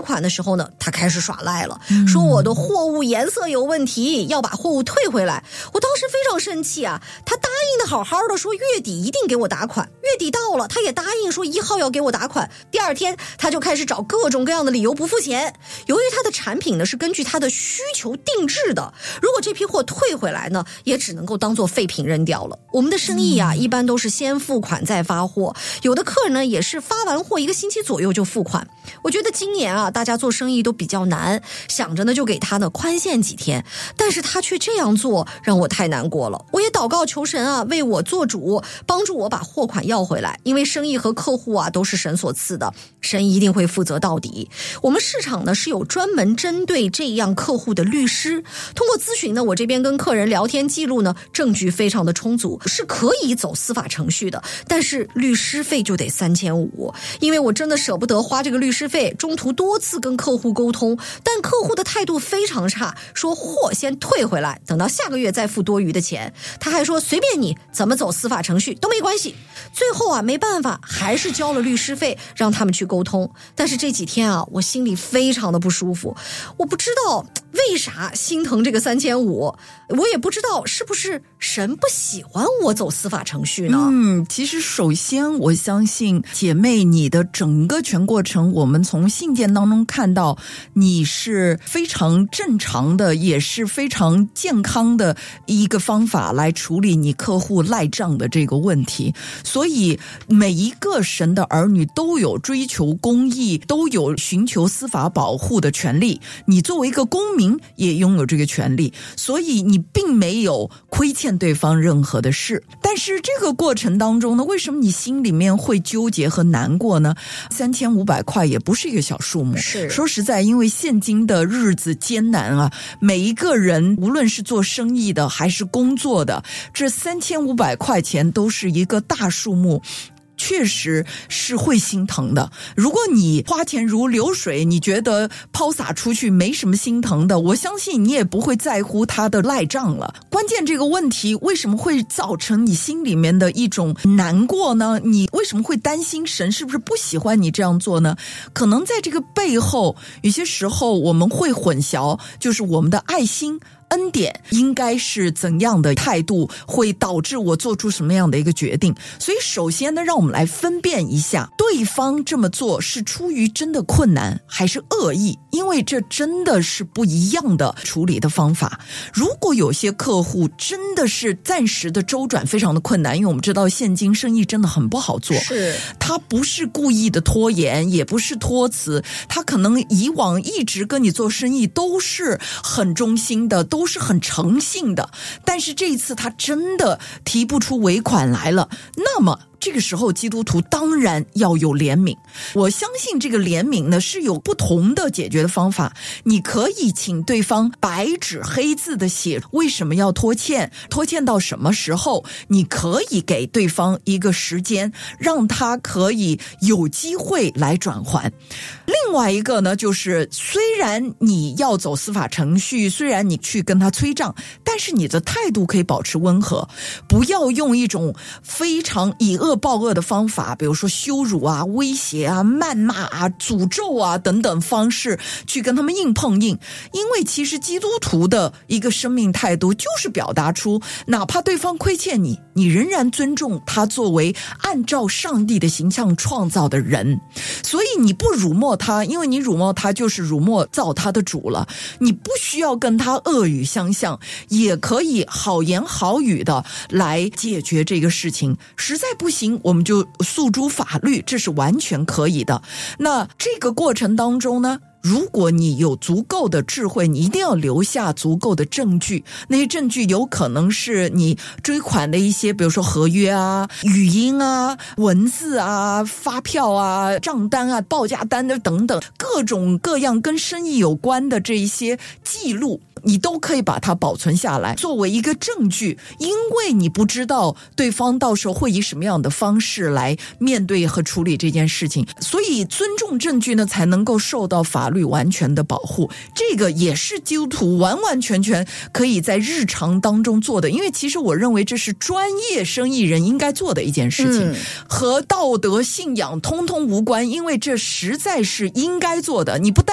款的时候呢，他开始耍赖了，说我的货物颜色有问题，要把货物退回来。我当时非常生气啊，他答应的好好的说月底一定给我打款，月底到了他也答应说1号要给我打款，第二天他就开始找各种各样的理由不付钱。由于他的产品呢是根据他的需求定制的，如果这批货退回来呢，也只能够当做废品扔掉了。我们的生意啊，一般都是先付款再发货，有的客人呢也是发完货1个星期左右就付款。我觉得今年啊，大家做生意都比较难，想着呢就给他呢宽限几天，但是他却这样做，让我太难过了。我也祷告求神啊，为我做主，帮助我把货款要回来，因为生意和客户啊都是神所赐的，神一定会负责到底。我们市场呢是有专门针对这样客户的律师，通过咨询呢，我这边跟客人聊天记录呢，证据非常的充足，是可以走司法程序的，但是律师费就得3500，因为我真的舍不得花这个律师费，中途多次跟客户沟通，但客户的态度非常差，说货先退回来，等到下个月再付多余的钱。他还说随便你怎么走司法程序都没关系。最后啊，没办法，还是交了律师费，让他们去沟通。但是这几天啊，我心里非常的不舒服，我不知道为啥心疼这个3500，我也不知道是不是神不喜欢我走司法程序呢？ 其实首先我相信姐妹你的整个全过程，我们从信件当中看到你是非常正常的，也是非常健康的一个方法来处理你客户赖账的这个问题。所以每一个神的儿女都有追求公义，都有寻求司法保护的权利，你作为一个公民也拥有这个权利，所以你并没有亏欠对方任何的事。但是这个过程当中呢，为什么你心里面会纠结和难过呢？3500块也不是一个小数目， 是说实在，因为现今的日子艰难啊，每一个人无论是做生意的还是工作的，这3500块钱都是一个大数目，确实是会心疼的。如果你花钱如流水，你觉得抛洒出去没什么心疼的，我相信你也不会在乎他的赖账了。关键这个问题为什么会造成你心里面的一种难过呢？你为什么会担心神是不是不喜欢你这样做呢？可能在这个背后，有些时候我们会混淆，就是我们的爱心恩典应该是怎样的态度，会导致我做出什么样的一个决定。所以首先呢，让我们来分辨一下，对方这么做是出于真的困难还是恶意，因为这真的是不一样的处理的方法。如果有些客户真的是暂时的周转非常的困难，因为我们知道现今生意真的很不好做， 是他不是故意的拖延，也不是托辞，他可能以往一直跟你做生意都是很忠心的，都是很诚信的，但是这一次他真的提不出尾款来了，那么这个时候基督徒当然要有怜悯。我相信这个怜悯呢是有不同的解决的方法，你可以请对方白纸黑字的写为什么要拖欠，拖欠到什么时候，你可以给对方一个时间，让他可以有机会来转还。另外一个呢，就是虽然你要走司法程序，虽然你去跟他催账，但是你的态度可以保持温和，不要用一种非常以恶报恶的方法，比如说羞辱啊、威胁啊、谩骂啊、诅咒啊等等方式去跟他们硬碰硬。因为其实基督徒的一个生命态度就是表达出，哪怕对方亏欠你，你仍然尊重他作为按照上帝的形象创造的人。所以你不辱没他，因为你辱没他就是辱没造他的主了。你不需要跟他恶语相向，也可以好言好语的来解决这个事情。实在不行，我们就诉诸法律，这是完全可以的。那这个过程当中呢，如果你有足够的智慧，你一定要留下足够的证据。那些证据有可能是你追款的一些，比如说合约啊、语音啊、文字啊、发票啊、账单啊、报价单的等等，各种各样跟生意有关的这一些记录，你都可以把它保存下来作为一个证据。因为你不知道对方到时候会以什么样的方式来面对和处理这件事情，所以尊重证据呢，才能够受到法律完全的保护。这个也是基督徒完完全全可以在日常当中做的，因为其实我认为这是专业生意人应该做的一件事情，和道德信仰通通无关，因为这实在是应该做的。你不但